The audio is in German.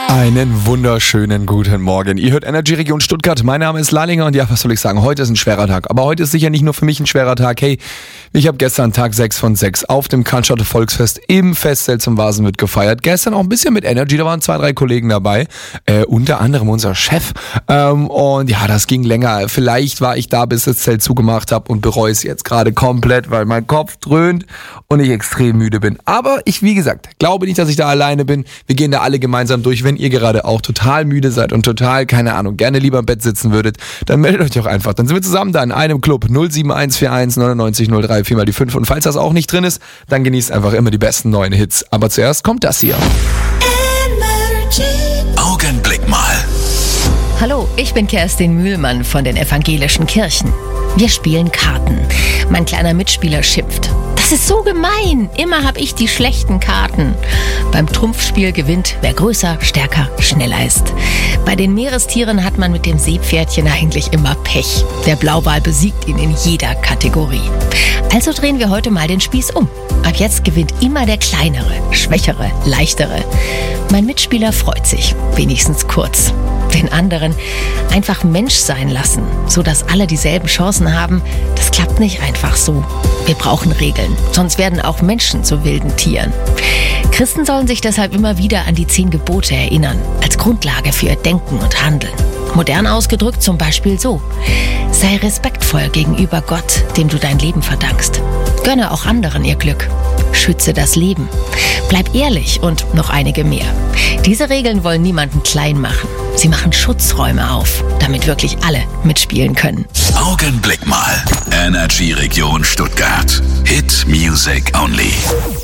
Einen wunderschönen guten Morgen. Ihr hört Energy Region Stuttgart. Mein Name ist Lalinger und ja, was soll ich sagen? Heute ist ein schwerer Tag. Aber heute ist sicher nicht nur für mich ein schwerer Tag. Hey, ich habe gestern Tag 6 von 6 auf dem Cannstatter Volksfest im Festzelt zum Vasenwirt gefeiert. Gestern auch ein bisschen mit Energy, da waren 2, 3 Kollegen dabei. Unter anderem unser Chef. Und ja, das ging länger. Vielleicht war ich da, bis das Zelt zugemacht habe und bereue es jetzt gerade komplett, weil mein Kopf dröhnt und ich extrem müde bin. Aber ich, wie gesagt, glaube nicht, dass ich da alleine bin. Wir gehen da alle gemeinsam durch. Wenn ihr gerade auch total müde seid und total, keine Ahnung, gerne lieber im Bett sitzen würdet, dann meldet euch doch einfach. Dann sind wir zusammen da in einem Club 07141 99 03 4 mal die 5. Und falls das auch nicht drin ist, dann genießt einfach immer die besten neuen Hits. Aber zuerst kommt das hier. Augenblick mal. Hallo, ich bin Kerstin Mühlmann von den evangelischen Kirchen. Wir spielen Karten. Mein kleiner Mitspieler schimpft. Das ist so gemein. Immer habe ich die schlechten Karten. Beim Trumpfspiel gewinnt, wer größer, stärker, schneller ist. Bei den Meerestieren hat man mit dem Seepferdchen eigentlich immer Pech. Der Blauwal besiegt ihn in jeder Kategorie. Also drehen wir heute mal den Spieß um. Ab jetzt gewinnt immer der kleinere, schwächere, leichtere. Mein Mitspieler freut sich, wenigstens kurz. Den anderen einfach Mensch sein lassen, sodass alle dieselben Chancen haben, das klappt nicht einfach so. Wir brauchen Regeln, sonst werden auch Menschen zu wilden Tieren. Christen sollen sich deshalb immer wieder an die 10 Gebote erinnern, als Grundlage für ihr Denken und Handeln. Modern ausgedrückt zum Beispiel so: Sei respektvoll gegenüber Gott, dem du dein Leben verdankst. Gönne auch anderen ihr Glück. Schütze das Leben. Bleib ehrlich und noch einige mehr. Diese Regeln wollen niemanden klein machen. Sie machen Schutzräume auf, damit wirklich alle mitspielen können. Augenblick mal. Energy Region Stuttgart. Hit Music Only.